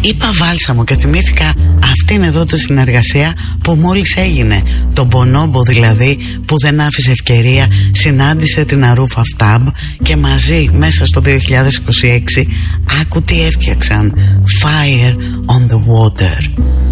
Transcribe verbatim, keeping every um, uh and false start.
Είπα βάλσαμο και θυμήθηκα αυτήν εδώ τη συνεργασία που μόλις έγινε. Τον Bonobo δηλαδή, που δεν άφησε ευκαιρία, συνάντησε την Αρούφ Αφτάμπ και μαζί μέσα στο δύο χιλιάδες είκοσι έξι άκου τι έφτιαξαν. Fire on the Water.